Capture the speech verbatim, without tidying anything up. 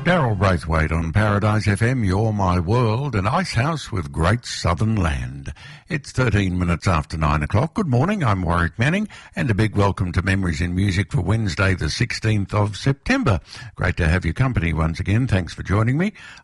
Daryl Braithwaite on Paradise F M, You're My World, and Icehouse with Great Southern Land. It's thirteen minutes after nine o'clock. Good morning, I'm Warwick Manning, and a big welcome to Memories in Music for Wednesday the sixteenth of September. Great to have your company once again. Thanks for joining me.